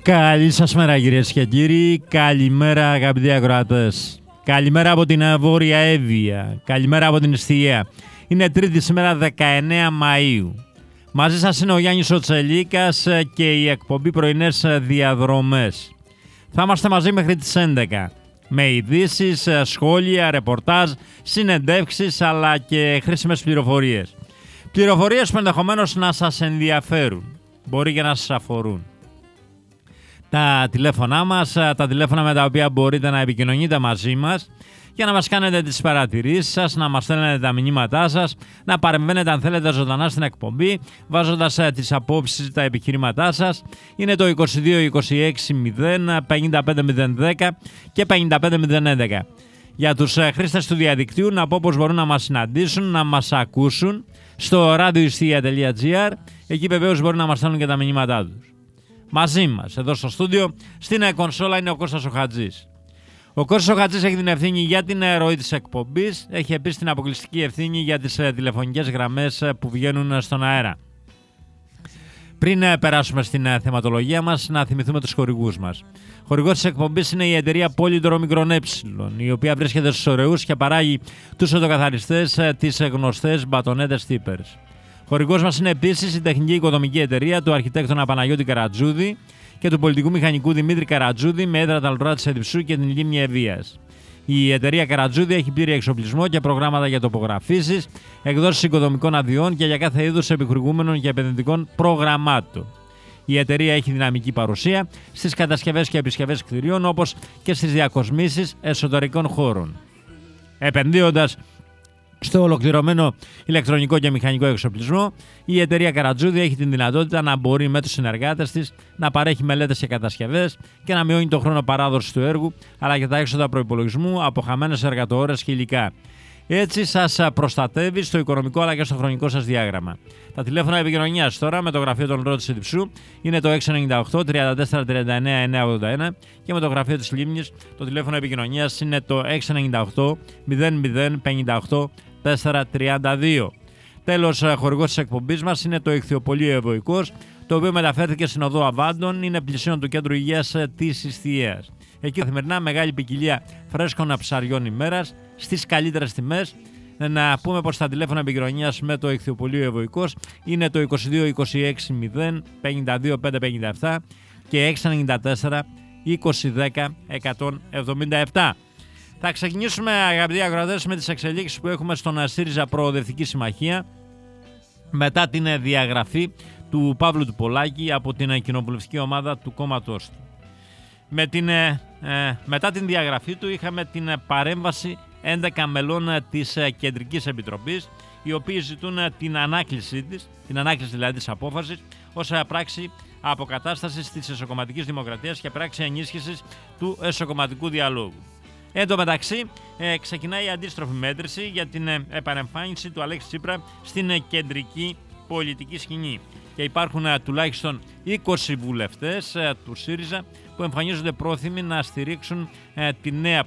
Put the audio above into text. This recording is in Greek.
Καλή σας μέρα κυρίες και κύριοι, καλημέρα αγαπητοί ακροατές. Καλημέρα από την Βόρεια Εύβοια, καλημέρα από την Ιστιαία. Είναι Τρίτη σήμερα 19 Μαΐου. Μαζί σας είναι ο Γιάννης ο Τσελίκας και η εκπομπή Πρωινές Διαδρομές. Θα είμαστε μαζί μέχρι τις 11 με ειδήσεις, σχόλια, ρεπορτάζ, συνεντεύξεις αλλά και χρήσιμες πληροφορίες. Πληροφορίες που ενδεχομένως να σας ενδιαφέρουν, μπορεί και να σας αφορούν. Τα τηλέφωνά μας, τα τηλέφωνα με τα οποία μπορείτε να επικοινωνείτε μαζί μας για να μας κάνετε τις παρατηρήσεις σας, να μας στέλνετε τα μηνύματά σας, να παρεμβαίνετε αν θέλετε ζωντανά στην εκπομπή, βάζοντας τις απόψεις, τα επιχειρήματά σας. Είναι το 22 26 0 55 010 και 55 011. Για τους χρήστες του διαδικτύου να πω πως μπορούν να μας συναντήσουν, να μας ακούσουν στο radioistia.gr. Εκεί βεβαίως μπορούν να μας στέλνουν και τα μηνύματά τους. Μαζί μας, εδώ στο στούντιο, στην κονσόλα είναι ο Κώστας ο Χατζής. Ο Κώστας ο Χατζής έχει την ευθύνη για την ροή της εκπομπής, έχει επίσης την αποκλειστική ευθύνη για τις τηλεφωνικές γραμμές που βγαίνουν στον αέρα. Πριν περάσουμε στην θεματολογία μας, να θυμηθούμε τους χορηγούς μας. Χορηγός της εκπομπής είναι η εταιρεία Polydro ΜΕ, η οποία βρίσκεται στους Ωρεούς και παράγει τους οδοκαθαριστές, τις γνωστές μπατονέτες Tippers. Χορηγός μας είναι επίσης η τεχνική οικοδομική εταιρεία του αρχιτέκτονα Παναγιώτη Καρατζούδη και του πολιτικού μηχανικού Δημήτρη Καρατζούδη με έδρα τα Λουρά της Εδιψού και την Λίμνη Ευβοίας. Η εταιρεία Καρατζούδη έχει πλήρη εξοπλισμό και προγράμματα για τοπογραφήσεις, εκδόσεις οικοδομικών αδειών και για κάθε είδους επιχορηγούμενων και επενδυτικών προγραμμάτων. Η εταιρεία έχει δυναμική παρουσία στις κατασκευές και επισκευές κτηρίων όπως και στις διακοσμήσεις εσωτερικών χώρων. Επενδύοντας στο ολοκληρωμένο ηλεκτρονικό και μηχανικό εξοπλισμό, η εταιρεία Καρατζούδη έχει την δυνατότητα να μπορεί με τους συνεργάτες της να παρέχει μελέτες και κατασκευές και να μειώνει τον χρόνο παράδοσης του έργου αλλά και τα έξοδα προϋπολογισμού από χαμένες εργατοώρες και υλικά. Έτσι σας προστατεύει στο οικονομικό αλλά και στο χρονικό σας διάγραμμα. Τα τηλέφωνα επικοινωνίας τώρα με το γραφείο των Λουρών της Εδιψού είναι το 698 34 39 981 και με το γραφείο της Λίμνης το τηλέφωνο επικοινωνίας είναι το 698 00 58 432. Τέλος, χορηγός της εκπομπής μας είναι το Ιχθυοπωλείο Ευωικός, το οποίο μεταφέρθηκε στην οδό Αβάντων, είναι πλησίον του κέντρου υγείας της Ιστιαίας. Εκεί καθημερινά μεγάλη ποικιλία φρέσκων ψαριών ημέρας στις καλύτερες τιμές. Να πούμε πως τα τηλέφωνα επικοινωνίας με το Ιχθυοπωλείο Ευωικός είναι το 22 26 0 52 557 και 694 2010 177. Θα ξεκινήσουμε αγαπητοί ακροατές με τις εξελίξεις που έχουμε στον ΣΥΡΙΖΑ Προοδευτική Συμμαχία μετά την διαγραφή του Παύλου του Πολάκη από την κοινοβουλευτική ομάδα του κόμματός του. Μετά την διαγραφή του είχαμε την παρέμβαση 11 μελών της Κεντρικής Επιτροπής, οι οποίοι ζητούν την ανάκλησή της, την ανάκληση δηλαδή της απόφασης, ως πράξη αποκατάστασης της εσωκομματικής δημοκρατίας και πράξη ενίσχυσης του εσωκομματικού διαλόγου. Εν τω μεταξύ, ξεκινάει η αντίστροφη μέτρηση για την επανεμφάνιση του Αλέξη Τσίπρα στην κεντρική πολιτική σκηνή. Και υπάρχουν τουλάχιστον 20 βουλευτές του ΣΥΡΙΖΑ που εμφανίζονται πρόθυμοι να στηρίξουν τη νέα